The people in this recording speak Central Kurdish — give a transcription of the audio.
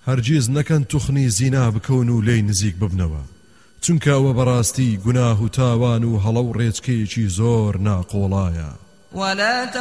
هەرگیز نەکەن توخنی زینا بکەون و لێی نزیک ببنەوە، چونکە ئەوە بەڕاستی گوناه و تاوان و هەڵە و ڕێچکەیەکی زۆر ناقۆڵایە. ولا